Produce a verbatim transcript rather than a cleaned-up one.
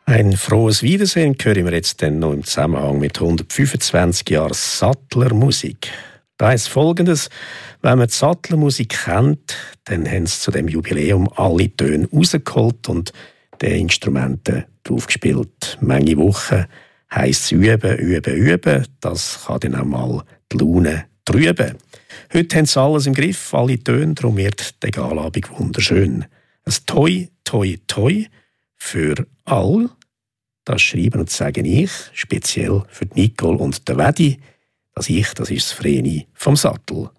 Ein frohes Wiedersehen hören wir jetzt dann noch im Zusammenhang mit hundertfünfundzwanzig Jahren Sattlermusik. Da heißt Folgendes: Wenn man die Sattlermusik kennt, dann haben sie zu dem Jubiläum alle Töne rausgeholt und die Instrumente draufgespielt. Manche Wochen heisst es üben, üben, üben. Das kann dann auch mal die Laune trüben. Heute haben sie alles im Griff, alle Töne, darum wird der Galabend wunderschön. Ein Toi, Toi, Toi für all. Das schreiben und sagen ich, speziell für Nicole und den Wedi. Das Ich, das ist das Vreni vom Sattel.